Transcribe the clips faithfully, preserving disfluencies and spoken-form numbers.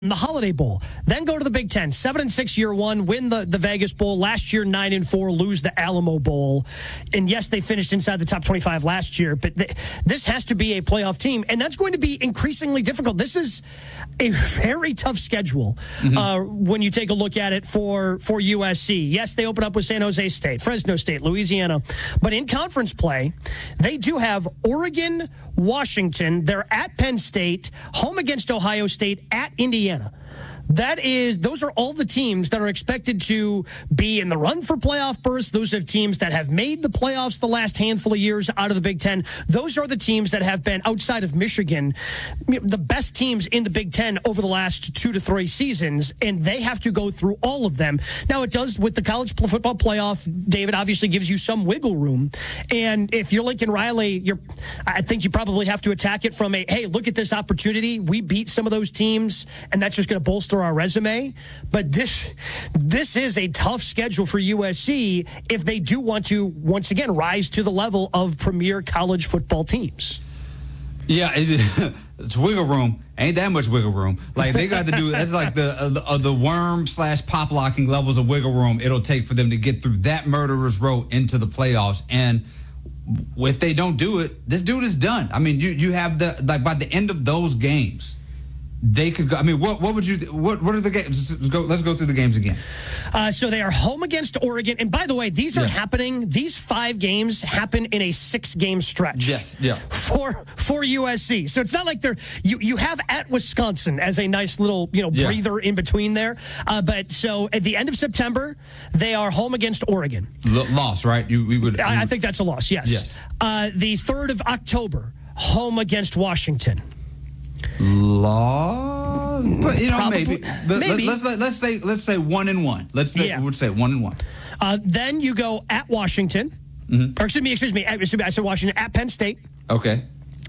the Holiday Bowl, then go to the Big Ten, seven and six year one, win the, the Vegas Bowl, last year nine and four, lose the Alamo Bowl. And yes, they finished inside the top twenty-five last year, but th- this has to be a playoff team, and that's going to be increasingly difficult. This is a very tough schedule mm-hmm. uh, when you take a look at it for, for U S C. Yes, they open up with San Jose State, Fresno State, Louisiana, but in conference play, they do have Oregon, Washington, they're at Penn State, home against Ohio State, at Indiana. That is, those are all the teams that are expected to be in the run for playoff berths. Those are teams that have made the playoffs the last handful of years out of the Big Ten. Those are the teams that have been, outside of Michigan, the best teams in the Big Ten over the last two to three seasons, and they have to go through all of them. Now, it does, with the college football playoff, David, obviously gives you some wiggle room. And if you're Lincoln Riley, you're, I think you probably have to attack it from a, hey, look at this opportunity. We beat some of those teams, and that's just going to bolster our resume. But this this is a tough schedule for U S C if they do want to once again rise to the level of premier college football teams. Yeah, it, it's wiggle room. Ain't that much wiggle room. Like, they got to do, that's like the uh, the, uh, the worm slash pop locking levels of wiggle room it'll take for them to get through that murderer's row into the playoffs. And if they don't do it, this dude is done. I mean, you you have the, like, by the end of those games, they could go. I mean, what what would you? What what are the games? Let's go. Let's go through the games again. Uh, so they are home against Oregon, and by the way, these are yeah. happening. These five games happen in a six-game stretch. Yes, yeah. For for U S C, so it's not like they're you. You have at Wisconsin as a nice little you know breather yeah. in between there. Uh, but so at the end of September, they are home against Oregon. L- loss, right? You we would. I, I think that's a loss. Yes. Yes. Uh, the third of October, home against Washington. Law, but, you know, Probably, maybe. But maybe. Let's let, let's say let's say one and one. Let's say yeah. we'd say one and one. Uh, then you go at Washington. Mm-hmm. Or excuse me, excuse me, excuse me. I said Washington at Penn State. Okay.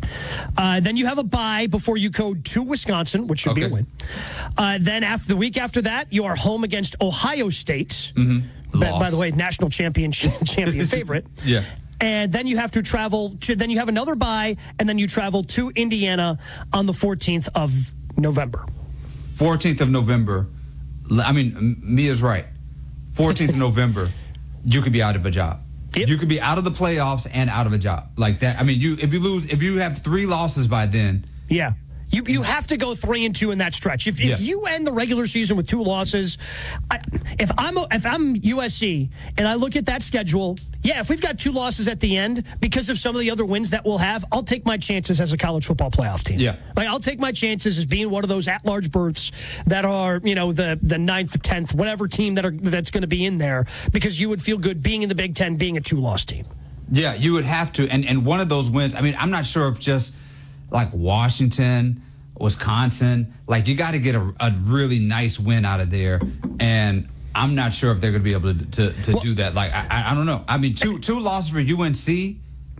Uh, then you have a bye before you go to Wisconsin, which should okay. be a win. Uh, then after the week after that, you are home against Ohio State. Mm-hmm. By, by the way, national champion champion favorite. Yeah. And then you have to travel to, then you have another bye, and then you travel to Indiana on the fourteenth of November. fourteenth of November. I mean, Mia's right. fourteenth of November, you could be out of a job. Yep. You could be out of the playoffs and out of a job. Like that. I mean, you if you lose, if you have three losses by then. Yeah. You you have to go three and two in that stretch. If if yes. you end the regular season with two losses, I, if I'm if I'm U S C and I look at that schedule, yeah, if we've got two losses at the end because of some of the other wins that we'll have, I'll take my chances as a college football playoff team. Yeah, like I'll take my chances as being one of those at-large berths that are you know the the ninth, tenth, whatever team that are that's going to be in there because you would feel good being in the Big Ten, being a two-loss team. Yeah, you would have to, and and one of those wins. I mean, I'm not sure if just. Like Washington, Wisconsin, like you got to get a, a really nice win out of there, and I'm not sure if they're going to be able to to, to well, do that. Like I, I don't know. I mean, two two losses for U N C.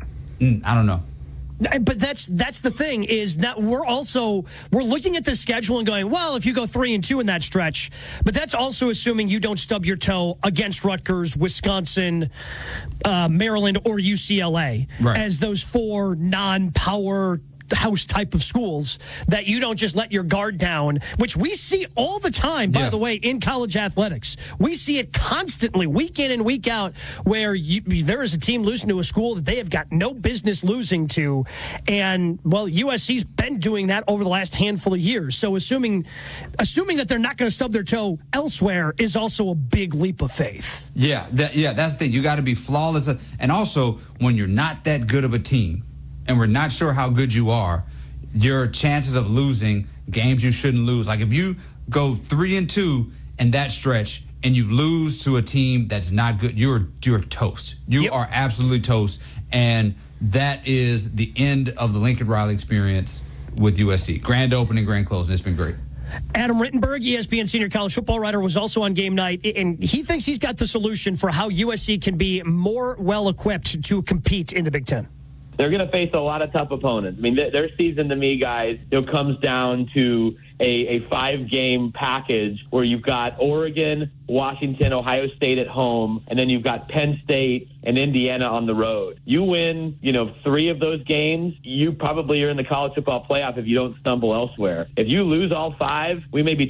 Mm, I don't know. But that's that's the thing is that we're also we're looking at the schedule and going, well, if you go three and two in that stretch, but that's also assuming you don't stub your toe against Rutgers, Wisconsin, uh, Maryland, or U C L A right. as those four non-power house type of schools that you don't just let your guard down, which we see all the time, by yeah. the way, in college athletics. We see it constantly, week in and week out, where you, there is a team losing to a school that they have got no business losing to. And, well, U S C's been doing that over the last handful of years. So assuming assuming that they're not going to stub their toe elsewhere is also a big leap of faith. Yeah, that, yeah, that's the thing. You got to be flawless. And also, when you're not that good of a team, and we're not sure how good you are, your chances of losing games you shouldn't lose. Like if you go three and two in that stretch and you lose to a team that's not good, you're you're toast. You yep. are absolutely toast. And that is the end of the Lincoln Riley experience with U S C. Grand opening, grand closing. It's been great. Adam Rittenberg, E S P N senior college football writer, was also on game night, and he thinks he's got the solution for how U S C can be more well-equipped to compete in the Big Ten. They're going to face a lot of tough opponents. I mean, their season to me, guys, you know, comes down to a, a five-game package where you've got Oregon, Washington, Ohio State at home, and then you've got Penn State and Indiana on the road. You win, you know, three of those games, you probably are in the college football playoff if you don't stumble elsewhere. If you lose all five, we may be